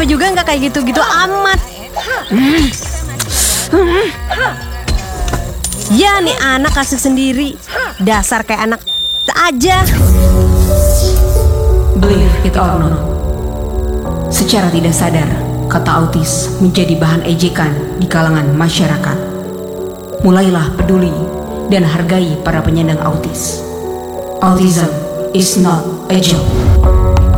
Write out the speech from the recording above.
Papa juga nggak kayak gitu-gitu amat. Ya nih anak kasih sendiri. Dasar kayak anak aja. Believe it or not, secara tidak sadar, kata autis menjadi bahan ejekan di kalangan masyarakat. Mulailah peduli dan hargai para penyandang autis. Autism is not a joke.